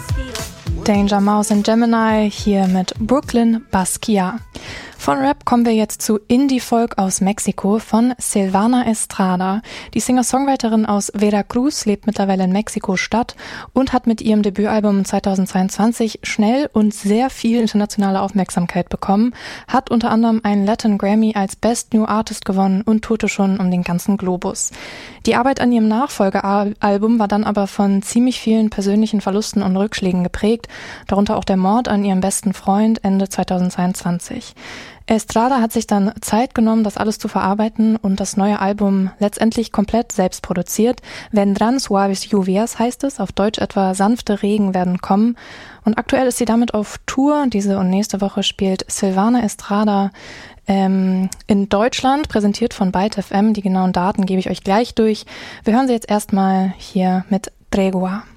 Danger Mouse and Gemini hier mit Brooklyn Basquiat. Von Rap kommen wir jetzt zu Indie-Folk aus Mexiko von Silvana Estrada. Die Singer-Songwriterin aus Veracruz lebt mittlerweile in Mexiko-Stadt und hat mit ihrem Debütalbum 2022 schnell und sehr viel internationale Aufmerksamkeit bekommen, hat unter anderem einen Latin Grammy als Best New Artist gewonnen und tourte schon um den ganzen Globus. Die Arbeit an ihrem Nachfolgealbum war dann aber von ziemlich vielen persönlichen Verlusten und Rückschlägen geprägt, darunter auch der Mord an ihrem besten Freund Ende 2022. Estrada hat sich dann Zeit genommen, das alles zu verarbeiten und das neue Album letztendlich komplett selbst produziert. Vendrán suaves lluvias heißt es, auf Deutsch etwa sanfte Regen werden kommen. Und aktuell ist sie damit auf Tour. Diese und nächste Woche spielt Silvana Estrada in Deutschland, präsentiert von Byte FM. Die genauen Daten gebe ich euch gleich durch. Wir hören sie jetzt erstmal hier mit Tregua.